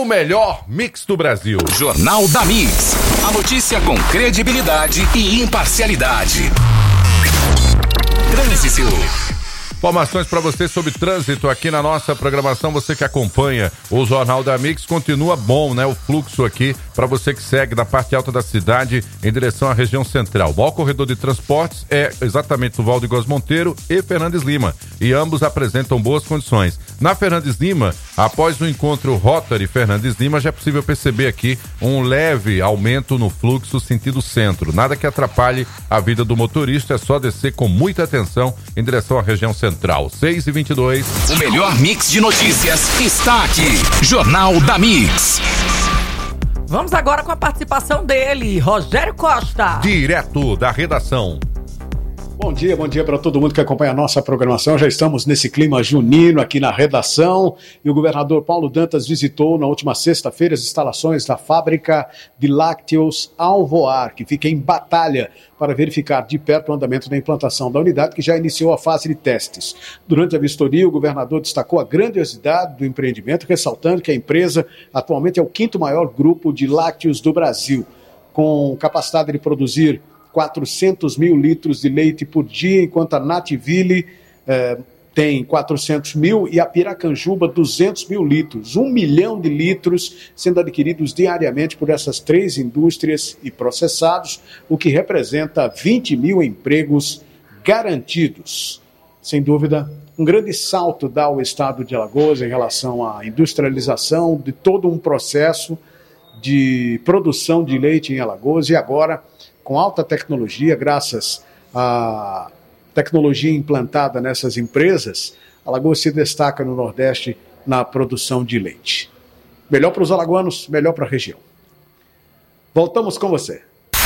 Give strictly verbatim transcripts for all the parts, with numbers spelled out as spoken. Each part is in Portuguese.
no melhor mix do Brasil. Jornal da Mix. A notícia com credibilidade e imparcialidade. Trânsito. Informações para você sobre trânsito aqui na nossa programação. Você que acompanha o Jornal da Mix, continua bom, né? O fluxo aqui para você que segue da parte alta da cidade em direção à região central. O maior corredor de transportes é exatamente o Valdo Góes Monteiro e Fernandes Lima, e ambos apresentam boas condições. Na Fernandes Lima, após o encontro Rotary Fernandes Lima, já é possível perceber aqui um leve aumento no fluxo sentido centro. Nada que atrapalhe a vida do motorista, é só descer com muita atenção em direção à região central. seis e vinte e dois. O melhor mix de notícias está aqui. Jornal da Mix. Vamos agora com a participação dele, Rogério Costa. Direto da redação. Bom dia, bom dia para todo mundo que acompanha a nossa programação. Já estamos nesse clima junino aqui na redação e o governador Paulo Dantas visitou na última sexta-feira as instalações da fábrica de lácteos Alvoar, que fica em Batalha, para verificar de perto o andamento da implantação da unidade, que já iniciou a fase de testes. Durante a vistoria, o governador destacou a grandiosidade do empreendimento, ressaltando que a empresa atualmente é o quinto maior grupo de lácteos do Brasil, com capacidade de produzir quatrocentos mil litros de leite por dia, enquanto a Nativille eh, tem quatrocentos mil e a Piracanjuba duzentos mil litros, um milhão de litros sendo adquiridos diariamente por essas três indústrias e processados, o que representa vinte mil empregos garantidos. Sem dúvida, um grande salto dá ao estado de Alagoas em relação à industrialização de todo um processo de produção de leite em Alagoas, e agora, com alta tecnologia, graças à tecnologia implantada nessas empresas, Alagoas se destaca no Nordeste na produção de leite. Melhor para os alagoanos, melhor para a região. Voltamos com você.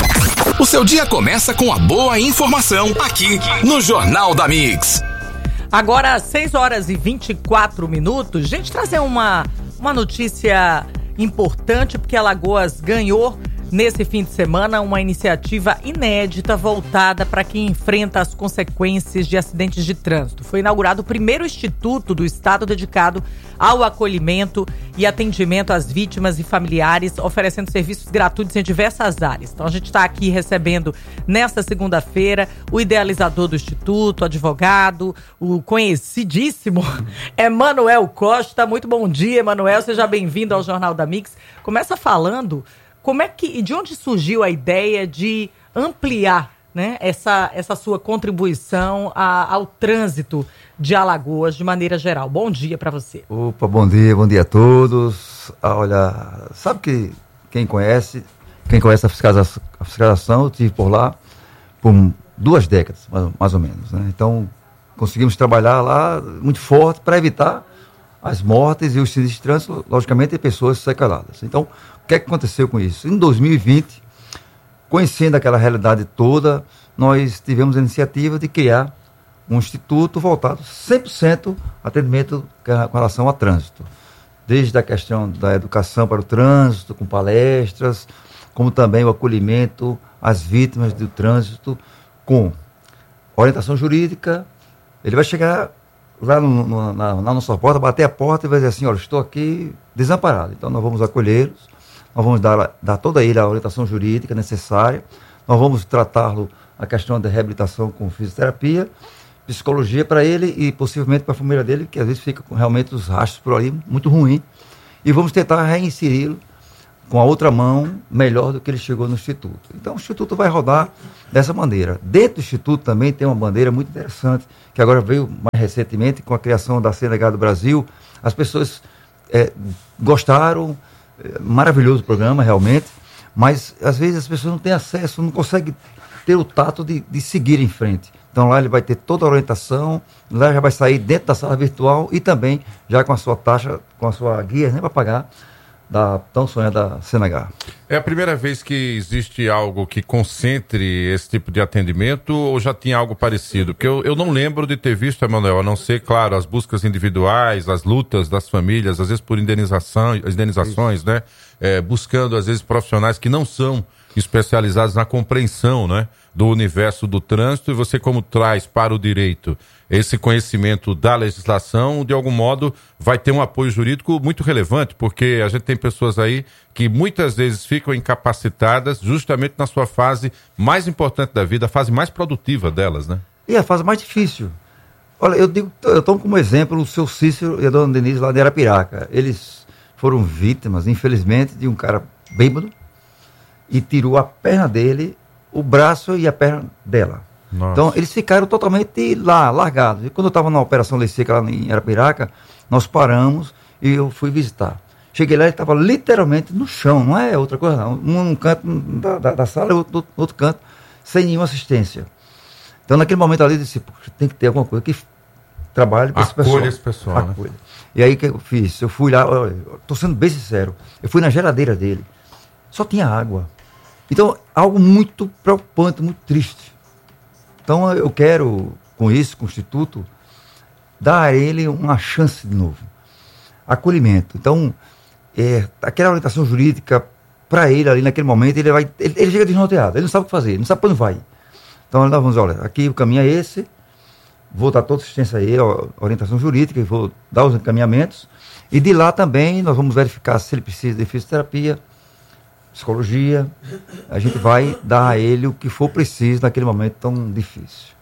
O seu dia começa com a boa informação aqui no Jornal da Mix. Agora, seis horas e vinte e quatro minutos. Gente, trazer uma, uma notícia importante, porque Alagoas ganhou nesse fim de semana uma iniciativa inédita voltada para quem enfrenta as consequências de acidentes de trânsito. Foi inaugurado o primeiro instituto do estado dedicado ao acolhimento e atendimento às vítimas e familiares, oferecendo serviços gratuitos em diversas áreas. Então a gente está aqui recebendo nesta segunda-feira o idealizador do instituto, o advogado, o conhecidíssimo Emanuel Costa. Muito bom dia, Emanuel, seja bem-vindo ao Jornal da Mix. Começa falando como é que, de onde surgiu a ideia de ampliar, né, essa, essa sua contribuição a, ao trânsito de Alagoas de maneira geral. Bom dia para você. Opa, bom dia, bom dia a todos. Ah, olha, sabe que quem conhece, quem conhece a fiscalização, a fiscalização, eu estive por lá por duas décadas, mais, mais ou menos, né? Então, conseguimos trabalhar lá muito forte para evitar as mortes e os sinistros de trânsito, logicamente, de pessoas sequeladas. Então, o que é que aconteceu com isso? Em dois mil e vinte, conhecendo aquela realidade toda, nós tivemos a iniciativa de criar um instituto voltado cem por cento atendimento com relação ao trânsito. Desde a questão da educação para o trânsito, com palestras, como também o acolhimento às vítimas do trânsito, com orientação jurídica. Ele vai chegar lá no, no, na, na nossa porta, bater a porta e vai dizer assim: olha, estou aqui desamparado. Então nós vamos acolhê-los, nós vamos dar, dar toda a ele a orientação jurídica necessária, nós vamos tratá-lo a questão da reabilitação com fisioterapia, psicologia para ele e possivelmente para a família dele, que às vezes fica com realmente os rastros por ali muito ruim, e vamos tentar reinseri-lo com a outra mão melhor do que ele chegou no Instituto. Então o Instituto vai rodar dessa maneira. Dentro do Instituto também tem uma bandeira muito interessante, que agora veio mais recentemente com a criação da C N H do Brasil. As pessoas é, gostaram, é, maravilhoso o programa realmente, mas às vezes as pessoas não têm acesso, não conseguem ter o tato de, de seguir em frente. Então lá ele vai ter toda a orientação, lá já vai sair dentro da sala virtual e também já com a sua taxa, com a sua guia, nem para pagar, da tão sonhada C N H. É a primeira vez que existe algo que concentre esse tipo de atendimento, ou já tinha algo parecido? Porque eu, eu não lembro de ter visto, Emanuel, a não ser, claro, as buscas individuais, as lutas das famílias, às vezes por indenização, indenizações, né? É, buscando, às vezes, profissionais que não são especializados na compreensão, né, do universo do trânsito, e você, como traz para o direito esse conhecimento da legislação, de algum modo vai ter um apoio jurídico muito relevante, porque a gente tem pessoas aí que muitas vezes ficam incapacitadas justamente na sua fase mais importante da vida, a fase mais produtiva delas, né? E a fase mais difícil. Olha, eu digo, eu tomo como exemplo o seu Cícero e a dona Denise lá de Arapiraca. Eles foram vítimas, infelizmente, de um cara bêbado e tirou a perna dele, o braço e a perna dela. Nossa. Então, eles ficaram totalmente lá, largados. E quando eu estava na Operação Lei Seca lá em Arapiraca, nós paramos e eu fui visitar. Cheguei lá e estava literalmente no chão, não é outra coisa não. Um num canto da, da, da sala e outro no outro canto, sem nenhuma assistência. Então, naquele momento ali, eu disse, tem que ter alguma coisa que trabalhe para esse pessoal. Acolha esse pessoal, Acolha. Né? E aí, o que eu fiz? Eu fui lá, estou sendo bem sincero, eu fui na geladeira dele, só tinha água. Então, algo muito preocupante, muito triste. Então, eu quero, com isso, com o Instituto, dar a ele uma chance de novo. Acolhimento. Então, é, aquela orientação jurídica, para ele ali naquele momento, ele, vai, ele, ele chega desnorteado, ele não sabe o que fazer, ele não sabe para onde vai. Então, nós vamos, olha, aqui o caminho é esse, vou dar toda assistência a ele, a orientação jurídica, e vou dar os encaminhamentos, e de lá também nós vamos verificar se ele precisa de fisioterapia, psicologia, a gente vai dar a ele o que for preciso naquele momento tão difícil.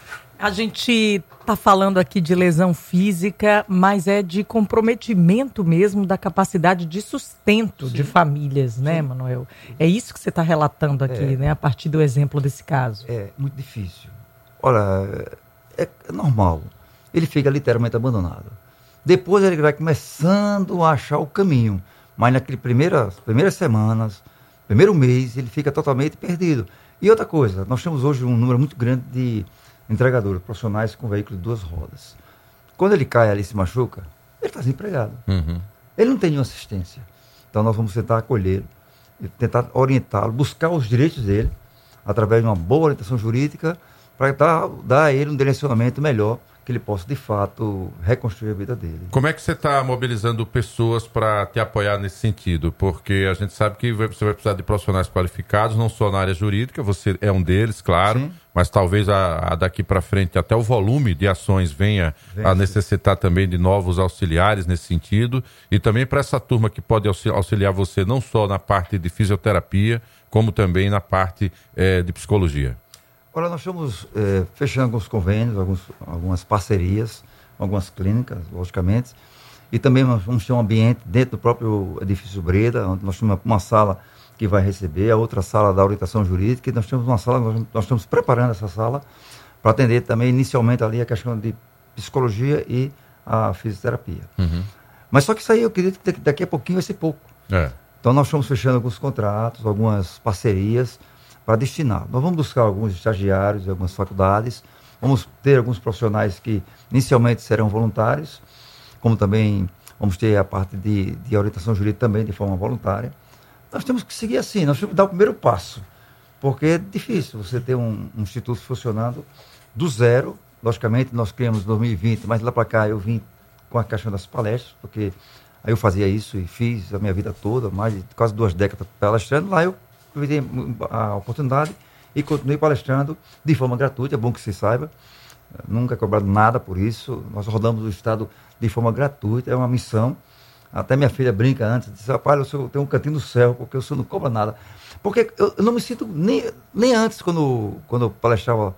A gente está falando aqui de lesão física, mas é de comprometimento mesmo da capacidade de sustento Sim. de famílias, né, Sim. Manuel? É isso que você está relatando aqui, é, né, a partir do exemplo desse caso. É, muito difícil. Olha, é, é normal. Ele fica literalmente abandonado. Depois ele vai começando a achar o caminho, mas naquelas primeiras, primeiras semanas, primeiro mês, ele fica totalmente perdido. E outra coisa, nós temos hoje um número muito grande de entregadores profissionais com veículos de duas rodas. Quando ele cai ali e se machuca, ele está desempregado. Uhum. Ele não tem nenhuma assistência. Então nós vamos tentar acolhê-lo, tentar orientá-lo, buscar os direitos dele, através de uma boa orientação jurídica, para dar, dar a ele um direcionamento melhor, que ele possa, de fato, reconstruir a vida dele. Como é que você está mobilizando pessoas para te apoiar nesse sentido? Porque a gente sabe que você vai precisar de profissionais qualificados, não só na área jurídica, você é um deles, claro, Sim. mas talvez a, a daqui para frente até o volume de ações venha Vem, a necessitar também de novos auxiliares nesse sentido, e também para essa turma que pode auxiliar você não só na parte de fisioterapia, como também na parte eh, de psicologia. Olha, nós estamos é, fechando alguns convênios, alguns, algumas parcerias, algumas clínicas, logicamente, e também nós vamos ter um ambiente dentro do próprio edifício Breda, onde nós temos uma, uma sala que vai receber, a outra sala da orientação jurídica, e nós temos uma sala, nós, nós estamos preparando essa sala para atender também inicialmente ali a questão de psicologia e a fisioterapia. Uhum. Mas só que isso aí eu acredito que daqui a pouquinho vai ser pouco. É. Então nós estamos fechando alguns contratos, algumas parcerias, para destinar. Nós vamos buscar alguns estagiários de algumas faculdades, vamos ter alguns profissionais que inicialmente serão voluntários, como também vamos ter a parte de, de orientação jurídica também de forma voluntária. Nós temos que seguir assim, nós temos que dar o primeiro passo, porque é difícil você ter um, um instituto funcionando do zero. Logicamente, nós criamos em dois mil e vinte, mas lá para cá eu vim com a questão das palestras, porque aí eu fazia isso e fiz a minha vida toda, mais de quase duas décadas palestrando, lá eu tive a oportunidade e continuei palestrando de forma gratuita, é bom que você saiba, nunca é cobrado nada por isso, nós rodamos o estado de forma gratuita, é uma missão, até minha filha brinca antes, disse, rapaz, eu tenho um cantinho no céu, porque o senhor não cobra nada, porque eu, eu não me sinto, nem, nem antes, quando, quando eu palestrava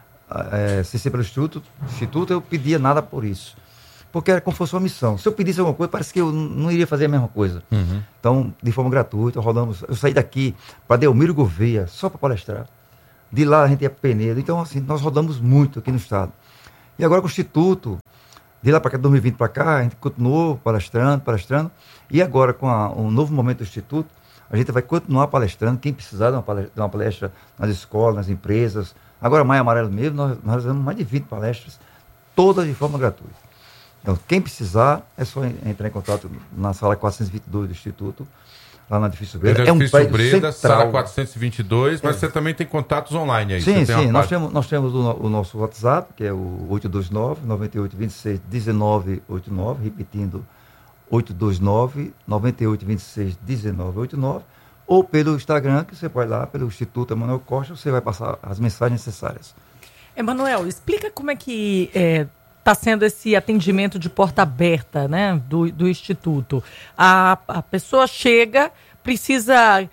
é, sem ser pelo instituto, instituto, eu pedia nada por isso, porque era como se fosse uma missão. Se eu pedisse alguma coisa, parece que eu não iria fazer a mesma coisa. Uhum. Então, de forma gratuita, rodamos. Eu saí daqui para Delmiro Gouveia, só para palestrar. De lá a gente ia para Penedo. Então, assim, nós rodamos muito aqui no estado. E agora com o Instituto, de lá para cá, dois mil e vinte para cá, a gente continuou palestrando, palestrando. E agora, com a, um novo momento do Instituto, a gente vai continuar palestrando. Quem precisar de uma palestra, de uma palestra nas escolas, nas empresas. Agora, Maio Amarelo mesmo, nós, nós fizemos mais de vinte palestras, todas de forma gratuita. Então, quem precisar, é só entrar em contato na sala quatrocentos e vinte e dois do Instituto, lá na Edifício Breda. É um prédio Breda, sala quatrocentos e vinte e dois, mas é. Você também tem contatos online aí. Sim, sim. Nós temos, nós temos o, o nosso WhatsApp, que é o oito dois nove, nove oito dois seis, um nove oito nove, repetindo, oito dois nove, nove oito dois seis, um nove oito nove, ou pelo Instagram, que você pode ir lá, pelo Instituto Emanuel Costa, você vai passar as mensagens necessárias. Emanuel, explica como é que está sendo esse atendimento de porta aberta, né, do, do Instituto. A, a pessoa chega, precisa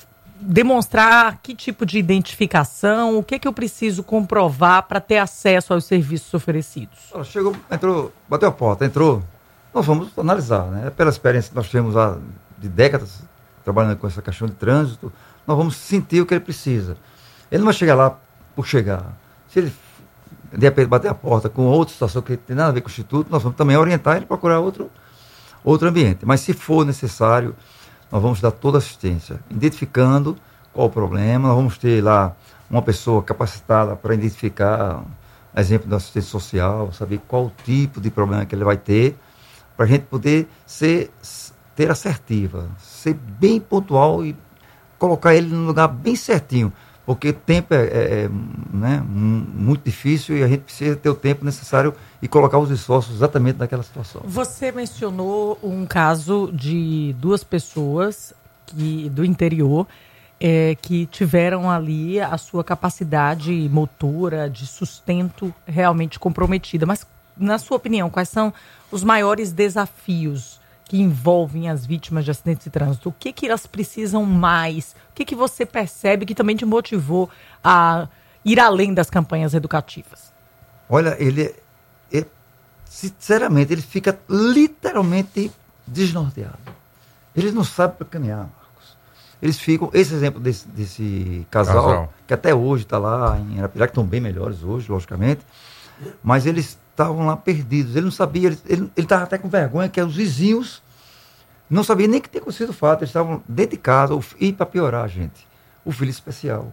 demonstrar que tipo de identificação, o que, que eu preciso comprovar para ter acesso aos serviços oferecidos? Ela chegou, entrou, bateu a porta, entrou, nós vamos analisar, né? Pela experiência que nós temos há de décadas trabalhando com essa questão de trânsito, nós vamos sentir o que ele precisa. Ele não vai chegar lá por chegar. Se ele, de repente, bater a porta com outra situação que tem nada a ver com o Instituto, nós vamos também orientar ele a procurar outro, outro ambiente. Mas se for necessário, nós vamos dar toda a assistência, identificando qual o problema. Nós vamos ter lá uma pessoa capacitada para identificar, exemplo da assistência social, saber qual o tipo de problema que ele vai ter, para a gente poder ser, ter assertiva, ser bem pontual e colocar ele no lugar bem certinho, porque o tempo é, é, é né, muito difícil e a gente precisa ter o tempo necessário e colocar os esforços exatamente naquela situação. Você mencionou um caso de duas pessoas que, do interior é, que tiveram ali a sua capacidade motora de sustento realmente comprometida. Mas, na sua opinião, quais são os maiores desafios que envolvem as vítimas de acidentes de trânsito? O que, que elas precisam mais? O que, que você percebe que também te motivou a ir além das campanhas educativas? Olha, ele, ele sinceramente, ele fica literalmente desnorteado. Eles não sabem para caminhar, Marcos. Eles ficam, esse exemplo desse, desse casal, casal, que até hoje está lá em Arapiraca, que estão bem melhores hoje, logicamente, mas eles estavam lá perdidos. Ele não sabia, ele estava até com vergonha que os vizinhos não sabiam nem que tinha acontecido o fato. Eles estavam dentro de casa, e para piorar, gente, o filho especial.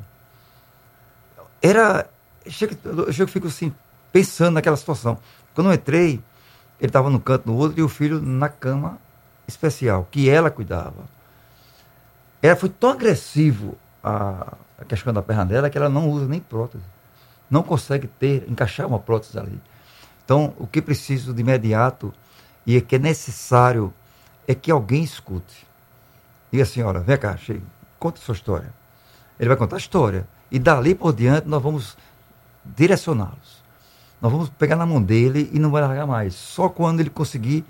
Era, eu chego, eu fico assim, pensando naquela situação. Quando eu entrei, ele estava no canto no outro e o filho na cama especial, que ela cuidava. Ela foi tão agressivo a, a questão da perna dela que ela não usa nem prótese. Não consegue ter, encaixar uma prótese ali. Então, o que preciso de imediato e é que é necessário é que alguém escute. Diga assim, olha, vem cá, chega, conta a sua história. Ele vai contar a história. E dali por diante nós vamos direcioná-los. Nós vamos pegar na mão dele e não vai largar mais. Só quando ele conseguir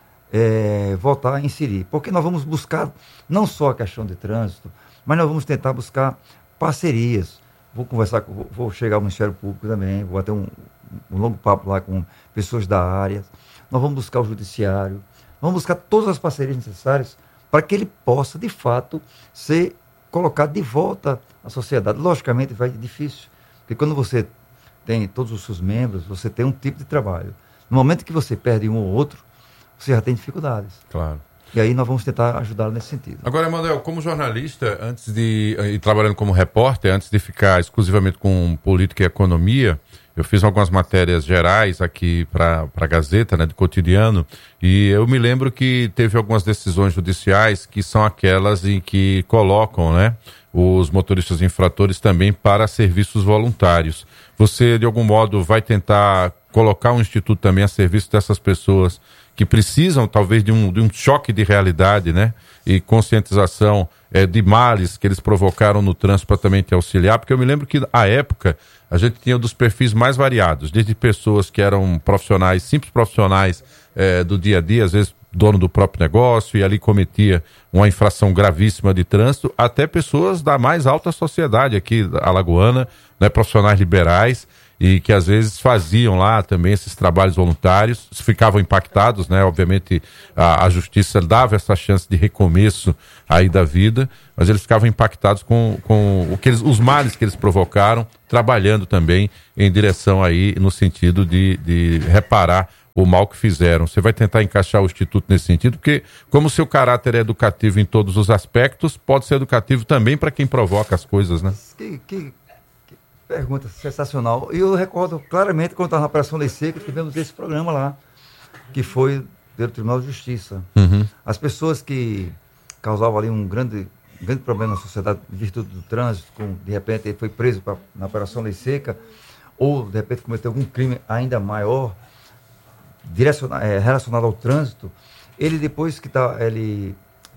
é, voltar a inserir. Porque nós vamos buscar não só a questão de trânsito, mas nós vamos tentar buscar parcerias. Vou conversar, com, vou, vou chegar ao Ministério Público também, vou ter um, um longo papo lá com pessoas da área. Nós vamos buscar o Judiciário, vamos buscar todas as parcerias necessárias para que ele possa, de fato, ser colocado de volta à sociedade. Logicamente vai ser difícil, porque quando você tem todos os seus membros, você tem um tipo de trabalho. No momento que você perde um ou outro, você já tem dificuldades. Claro. E aí nós vamos tentar ajudá-lo nesse sentido. Agora, Emanuel, como jornalista, antes de e trabalhando como repórter, antes de ficar exclusivamente com política e economia, eu fiz algumas matérias gerais aqui para a Gazeta, né, de cotidiano, e eu me lembro que teve algumas decisões judiciais que são aquelas em que colocam, né, os motoristas infratores também para serviços voluntários. Você, de algum modo, vai tentar colocar um instituto também a serviço dessas pessoas que precisam, talvez, de um, de um choque de realidade, né? E conscientização é, de males que eles provocaram no trânsito para também te auxiliar, porque eu me lembro que, à época, a gente tinha dos perfis mais variados, desde pessoas que eram profissionais, simples profissionais é, do dia a dia, às vezes dono do próprio negócio, e ali cometia uma infração gravíssima de trânsito, até pessoas da mais alta sociedade aqui, alagoana, né, profissionais liberais, e que às vezes faziam lá também esses trabalhos voluntários, ficavam impactados, né? Obviamente a, a justiça dava essa chance de recomeço aí da vida, mas eles ficavam impactados com, com o que eles, os males que eles provocaram, trabalhando também em direção aí no sentido de, de reparar o mal que fizeram. Você vai tentar encaixar o Instituto nesse sentido, porque como o seu caráter é educativo em todos os aspectos, pode ser educativo também para quem provoca as coisas, né? Que, que... Pergunta sensacional. E eu recordo claramente quando estava na Operação Lei Seca, tivemos esse programa lá, que foi pelo Tribunal de Justiça. Uhum. As pessoas que causavam ali um grande, um grande problema na sociedade em virtude do trânsito, com, de repente ele foi preso pra, na Operação Lei Seca, ou de repente cometeu algum crime ainda maior, direcionado, é, relacionado ao trânsito, ele depois que tá, ele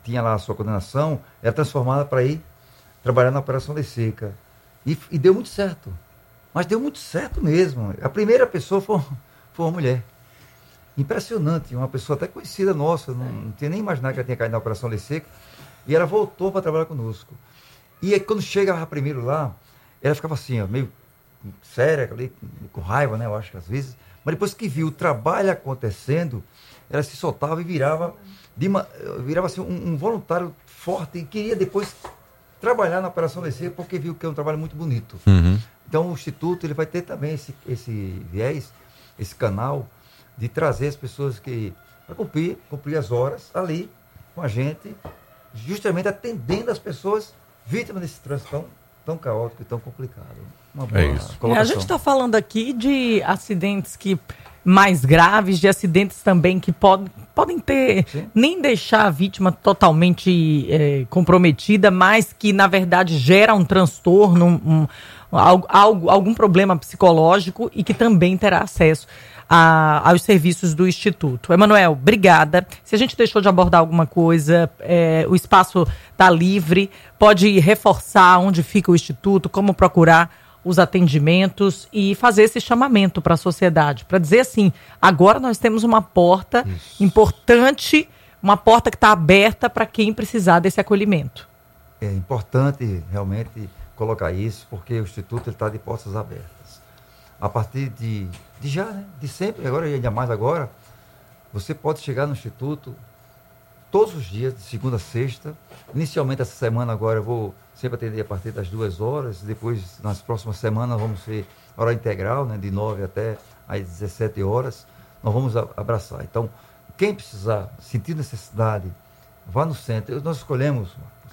tinha lá a sua condenação, era transformada para ir trabalhar na Operação Lei Seca. E, e deu muito certo. Mas deu muito certo mesmo. A primeira pessoa foi, foi uma mulher. Impressionante, uma pessoa até conhecida nossa, não, não tinha nem imaginado que ela tinha caído na Operação Lei Seca. E ela voltou para trabalhar conosco. E aí, quando chegava primeiro lá, ela ficava assim, ó, meio séria, ali, com raiva, né, eu acho que às vezes. Mas depois que viu o trabalho acontecendo, ela se soltava e virava, de uma, virava assim, um, um voluntário forte e queria depois trabalhar na Operação Lei Seca porque viu que é um trabalho muito bonito. Uhum. Então o Instituto ele vai ter também esse, esse viés, esse canal de trazer as pessoas que para cumprir, cumprir as horas ali com a gente, justamente atendendo as pessoas vítimas desse trânsito tão, tão caótico e tão complicado. Uma boa É isso. A gente está falando aqui de acidentes que mais graves, de acidentes também que pod, podem ter, Sim. nem deixar a vítima totalmente é, comprometida, mas que na verdade gera um transtorno, um, um, algo, algum problema psicológico e que também terá acesso a, aos serviços do Instituto. Emanuel, obrigada. Se a gente deixou de abordar alguma coisa, é, o espaço está livre, pode reforçar onde fica o Instituto, como procurar os atendimentos e fazer esse chamamento para a sociedade, para dizer assim, agora nós temos uma porta Isso. importante, uma porta que está aberta para quem precisar desse acolhimento. É importante realmente colocar isso, porque o Instituto está de portas abertas. A partir de, de já, né? de sempre, agora e ainda mais agora, você pode chegar no Instituto todos os dias, de segunda a sexta. Inicialmente essa semana agora eu vou sempre atender a partir das duas horas, depois nas próximas semanas vamos ser hora integral, né, de nove até às dezessete horas, nós vamos abraçar. Então, quem precisar, sentir necessidade, vá no centro. Nós escolhemos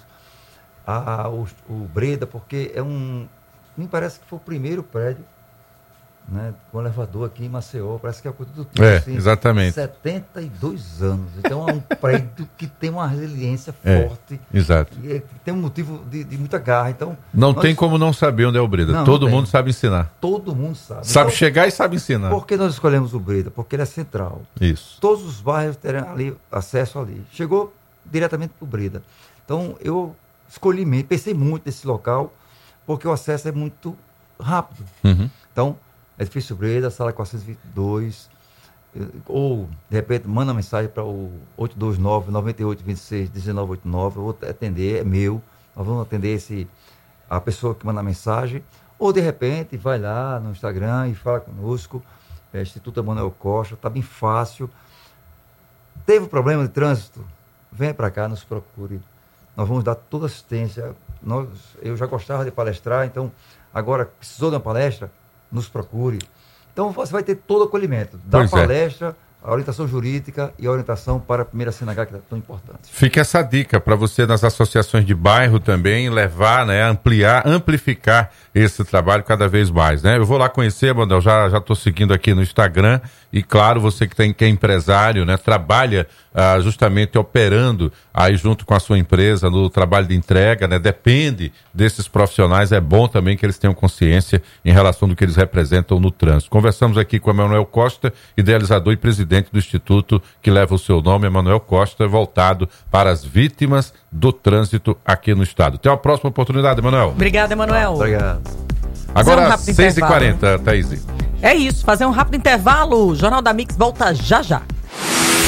a, a, o, o Breda porque é um, me parece que foi o primeiro prédio, né, com elevador aqui em Maceió, parece que é a coisa do tempo, é, assim, exatamente. setenta e dois anos, então é um prédio que tem uma resiliência é, forte, exato. E tem um motivo de, de muita garra, então... Não nós, tem como não saber onde é o Breda, não, todo não mundo sabe ensinar. Todo mundo sabe. Sabe então, chegar e sabe ensinar. Por que nós escolhemos o Breda? Porque ele é central. Isso. Todos os bairros terão ali, acesso ali. Chegou diretamente para o Breda. Então eu escolhi mesmo, pensei muito nesse local, porque o acesso é muito rápido. Uhum. Então, Edifício Breda, sala quatrocentos e vinte e dois, ou, de repente, manda mensagem para o oito dois nove, nove oito dois seis, um nove oito nove, eu vou atender, é meu, nós vamos atender esse, a pessoa que manda a mensagem, ou, de repente, vai lá no Instagram e fala conosco, é, Instituto Emanuel Costa, está bem fácil. Teve problema de trânsito? Venha para cá, nos procure. Nós vamos dar toda assistência. Nós, eu já gostava de palestrar, então, agora, precisou de uma palestra? Nos procure. Então você vai ter todo o acolhimento da pois palestra, é. a orientação jurídica e a orientação para a primeira C N H, que é tão importante. Fica essa dica para você nas associações de bairro também levar, né, ampliar, amplificar esse trabalho cada vez mais, né? Eu vou lá conhecer, Emanuel, já já estou seguindo aqui no Instagram e claro, você que tem que é empresário, né, trabalha ah, justamente operando aí junto com a sua empresa no trabalho de entrega, né? Depende desses profissionais, é bom também que eles tenham consciência em relação do que eles representam no trânsito. Conversamos aqui com Emanuel Costa, idealizador e presidente do Instituto que leva o seu nome, Emanuel Costa, voltado para as vítimas do trânsito aqui no estado. Até a próxima oportunidade, Emanuel. Obrigada, Emanuel. Obrigado. Agora, um seis e quarenta, Thaís. É isso, fazer um rápido intervalo. O Jornal da Mix volta já já.